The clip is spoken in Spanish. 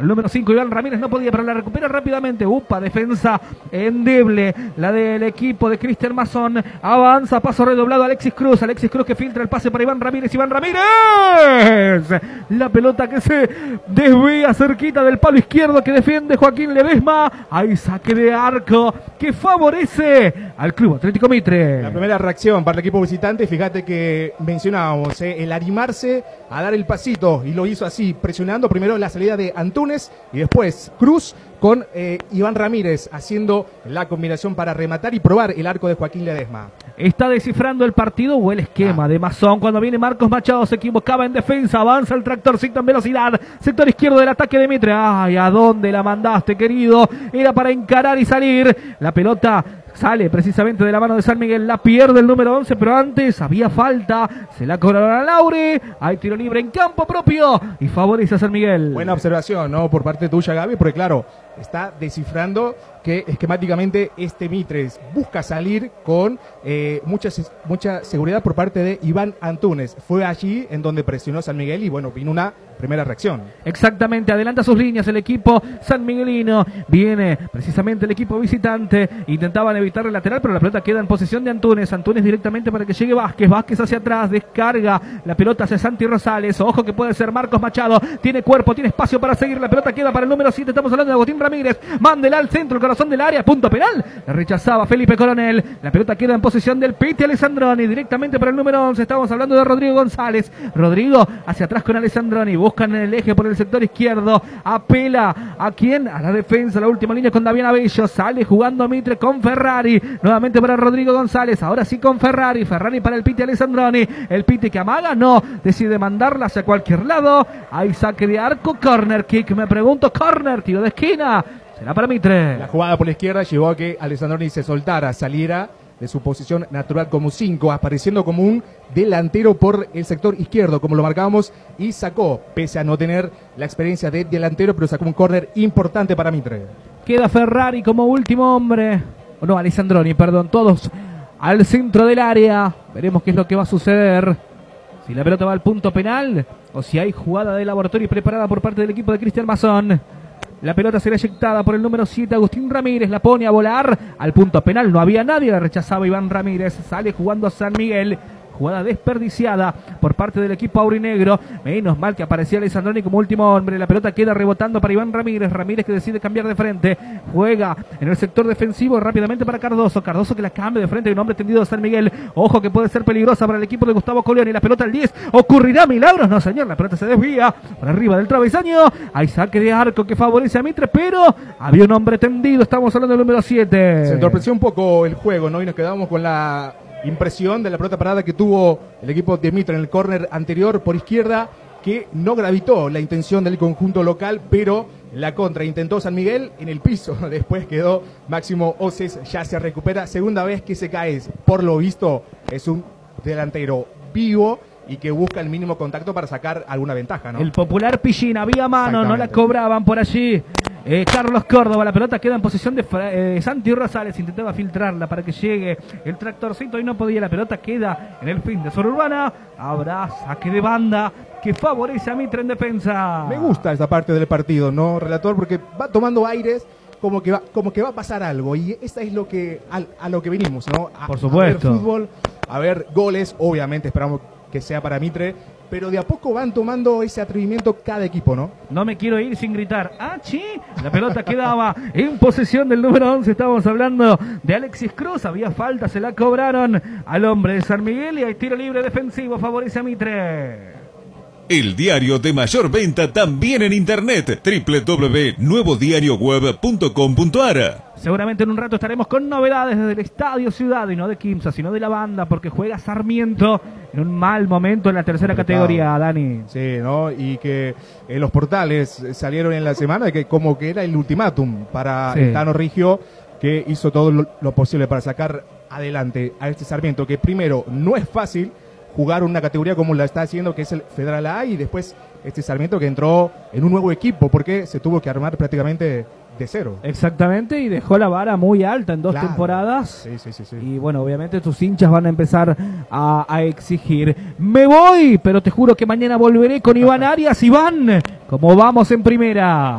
El número 5, Iván Ramírez, no podía, pero la recupera rápidamente. Defensa endeble. La del equipo de Cristian Mason. Avanza, paso redoblado Alexis Cruz que filtra el pase para Iván Ramírez. La pelota que se desvía cerquita del palo izquierdo que defiende Joaquín Ledesma. Hay saque de arco que favorece al Club Atlético Mitre. La primera reacción para el equipo visitante, fíjate que mencionábamos el animarse a dar el pasito, y lo hizo así, presionando primero la salida de Antunes y después Cruz con Iván Ramírez haciendo la combinación para rematar y probar el arco de Joaquín Ledesma. Está descifrando el partido o el esquema de Masón. Cuando viene Marcos Machado se equivocaba en defensa, avanza el tractorcito en velocidad, sector izquierdo del ataque de Mitre. Ay, ¿a dónde la mandaste, querido? Era para encarar y salir. La pelota sale precisamente de la mano de San Miguel, la pierde el número 11, pero antes había falta, se la cobraron a Laure. Hay tiro libre en campo propio y favorece a San Miguel. Buena observación, ¿no? Por parte tuya, Gaby, porque claro, está descifrando que esquemáticamente este Mitre busca salir con mucha seguridad por parte de Iván Antunes. Fue allí en donde presionó San Miguel y bueno, vino una primera reacción. Exactamente, adelanta sus líneas el equipo sanmiguelino. Viene precisamente el equipo visitante. Intentaban evitar el lateral, pero la pelota queda en posesión de Antunes. Antunes directamente para que llegue Vázquez. Vázquez hacia atrás, descarga la pelota hacia Santi Rosales. Ojo que puede ser Marcos Machado. Tiene cuerpo, tiene espacio para seguir. La pelota queda para el número 7. Estamos hablando de Agustín Ramírez. Mándela al centro, el corazón del área. Punto penal. La rechazaba Felipe Coronel. La pelota queda en posesión del Piti Alessandroni. Directamente para el número 11. Estamos hablando de Rodrigo González. Rodrigo hacia atrás con Alessandroni. Buscan en el eje por el sector izquierdo. Apela ¿a quién? A la defensa. La última línea con Davián Abello. Sale jugando Mitre con Ferrari. Nuevamente para Rodrigo González. Ahora sí con Ferrari. Ferrari para el Piti Alessandroni. El Piti que amaga. No. Decide mandarla hacia cualquier lado. Hay saque de arco. Corner kick. Me pregunto. Corner. Tiro de esquina. Será para Mitre. La jugada por la izquierda llevó a que Alessandroni se soltara, saliera de su posición natural como 5, apareciendo como un delantero por el sector izquierdo, como lo marcábamos, y sacó, pese a no tener la experiencia de delantero, pero sacó un córner importante para Mitre. Queda Ferrari como último hombre. O no, Alessandroni, perdón, todos al centro del área. Veremos qué es lo que va a suceder. Si la pelota va al punto penal o si hay jugada de laboratorio preparada por parte del equipo de Cristian Mason. La pelota será eyectada por el número 7, Agustín Ramírez. La pone a volar al punto penal. No había nadie, la rechazaba Iván Ramírez. Sale jugando a San Miguel. Jugada desperdiciada por parte del equipo aurinegro. Menos mal que aparecía Alessandroni como último hombre. La pelota queda rebotando para Iván Ramírez. Ramírez que decide cambiar de frente. Juega en el sector defensivo rápidamente para Cardoso. Cardoso que la cambia de frente. Hay un hombre tendido de San Miguel. Ojo que puede ser peligrosa para el equipo de Gustavo Colioni. La pelota al 10. ¿Ocurrirá milagros? No, señor. La pelota se desvía por arriba del travesaño. Hay saque de arco que favorece a Mitre, pero había un hombre tendido. Estamos hablando del número 7. Se entorpeció un poco el juego, ¿no? Y nos quedamos con la impresión de la pelota parada que tuvo el equipo de Mitre en el córner anterior por izquierda, que no gravitó la intención del conjunto local, pero la contra intentó San Miguel en el piso. Después quedó Máximo Oces, ya se recupera. Segunda vez que se cae, por lo visto es un delantero vivo y que busca el mínimo contacto para sacar alguna ventaja, ¿no? El popular Pichín, había mano, no la cobraban por allí. Carlos Córdoba, la pelota queda en posesión de Santi Rosales, intentaba filtrarla para que llegue el tractorcito y no podía. La pelota queda en el fin de zona urbana. Habrá saque de banda que favorece a Mitre en defensa. Me gusta esta parte del partido, ¿no, relator? Porque va tomando aires como que va a pasar algo, y esa es lo que a lo que venimos, ¿no? Por supuesto. A ver fútbol, a ver goles, obviamente esperamos que sea para Mitre, pero de a poco van tomando ese atrevimiento cada equipo, ¿no? No me quiero ir sin gritar. ¡Achi! La pelota quedaba en posesión del número 11. Estábamos hablando de Alexis Cruz. Había falta, se la cobraron al hombre de San Miguel y hay tiro libre defensivo. Favorece a Mitre. El diario de mayor venta también en internet. www.nuevodiarioweb.com.ar. Seguramente en un rato estaremos con novedades desde el Estadio Ciudad, y no de Quimsa, sino de la banda, porque juega Sarmiento en un mal momento en la tercera categoría, Dani. Sí, ¿no? Y que los portales salieron en la semana de que como que era el ultimátum para el Tano Rigio, que hizo todo lo posible para sacar adelante a este Sarmiento, que primero no es fácil jugar una categoría como la está haciendo, que es el Federal A, y después este Sarmiento que entró en un nuevo equipo porque se tuvo que armar prácticamente de cero. Exactamente, y dejó la vara muy alta en 2 temporadas. Sí. Y bueno, obviamente tus hinchas van a empezar a exigir. Me voy, pero te juro que mañana volveré con Iván Arias. Iván, ¿cómo vamos en primera?